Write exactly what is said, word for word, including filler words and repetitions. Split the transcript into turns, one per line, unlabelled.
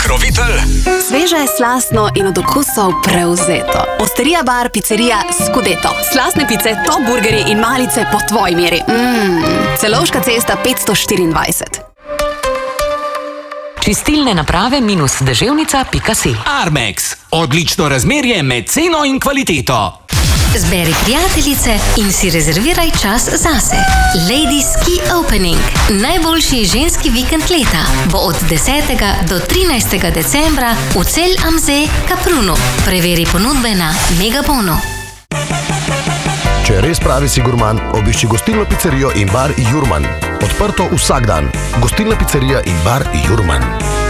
Pokrovitelj.
Sveže, slastno in od okusov prevzeto. Osterija bar, pizzerija Scudetto. Slastne pice, top burgerji in malice po tvoji meri. Mmm, Celovška cesta petsto štiriindvajset.
Čistilne naprave minus deževnica pika si.
Armex. Odlično razmerje med ceno in kvaliteto.
Zberi prijateljice in si rezerviraj čas zase. Ladies Ski Opening. Najboljši ženski vikend leta bo od desetega do trinajstega decembra v Cel am See, Kaprunu. Preveri ponudbe na Megabonu.
Če res pravi si gurman, obišči gostilno pizzerijo in bar Jurman. Odprto vsak dan. Gostilna pizzerija in bar Jurman.